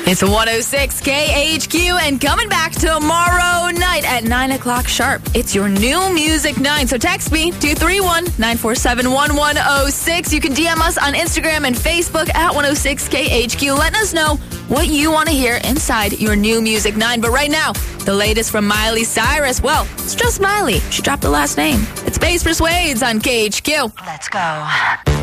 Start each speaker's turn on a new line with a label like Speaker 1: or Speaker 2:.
Speaker 1: It's 106 KHQ and coming back tomorrow night at 9 o'clock sharp. It's your new music night. So text me 231-947-1106. You can DM us on Instagram and Facebook at 106 KHQ. Letting us know what you want to hear inside your new music 9. But right now, the latest from Miley Cyrus. Well, it's just Miley. She dropped the last name. It's Bass Persuades on KHQ.
Speaker 2: Let's go.